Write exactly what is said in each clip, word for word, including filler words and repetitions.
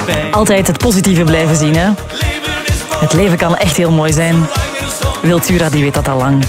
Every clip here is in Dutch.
Altijd het positieve blijven zien, hè? Het leven kan echt heel mooi zijn. Wiltura, die weet dat al lang.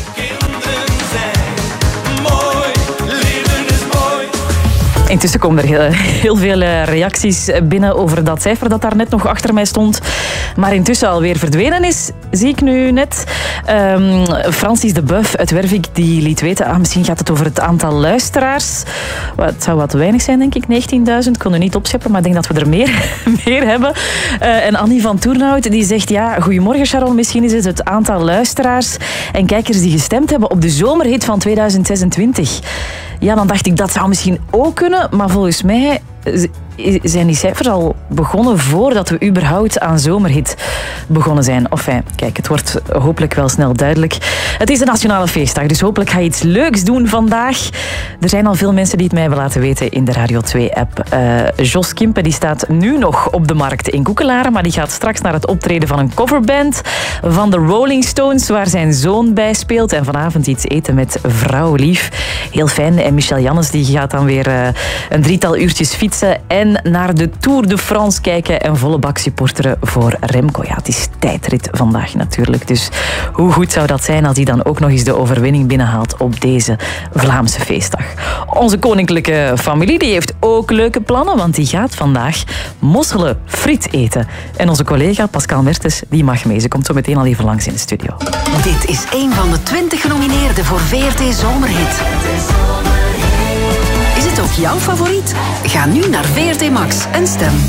Intussen komen er heel veel reacties binnen over dat cijfer dat daar net nog achter mij stond. Maar intussen alweer verdwenen is, zie ik nu net. Um, Francis de Buff uit Wervik die liet weten, ah, misschien gaat het over het aantal luisteraars. Het zou wat weinig zijn, denk ik, negentienduizend. Ik kon er niet opscheppen, maar ik denk dat we er meer, meer hebben. Uh, en Annie van Toernout die zegt, ja, goedemorgen Sharon, misschien is het het aantal luisteraars en kijkers die gestemd hebben op de zomerhit van tweeduizend zesentwintig. Ja, dan dacht ik, dat zou misschien ook kunnen, maar volgens mij zijn die cijfers al begonnen voordat we überhaupt aan zomerhit begonnen zijn. Enfin, kijk, het wordt hopelijk wel snel duidelijk. Het is een nationale feestdag, dus hopelijk ga je iets leuks doen vandaag. Er zijn al veel mensen die het mij hebben laten weten in de Radio twee-app. Uh, Jos Kimpe die staat nu nog op de markt in Koekelaren, maar die gaat straks naar het optreden van een coverband van de Rolling Stones, waar zijn zoon bij speelt. En vanavond iets eten met vrouwlief. Heel fijn. En Michel Jannes die gaat dan weer uh, een drietal uurtjes fietsen en naar de Tour de France kijken en volle bak supporteren voor Remco. Ja, het is tijdrit vandaag natuurlijk. Dus hoe goed zou dat zijn als hij dan ook nog eens de overwinning binnenhaalt op deze Vlaamse feestdag. Onze koninklijke familie die heeft ook leuke plannen, want die gaat vandaag mosselen friet eten. En onze collega Pascal Mertens die mag mee. Ze komt zo meteen al even langs in de studio. Dit is een van de twintig genomineerden voor V R T Zomerhit. Is het ook jouw favoriet? Ga nu naar V R T Max en stem.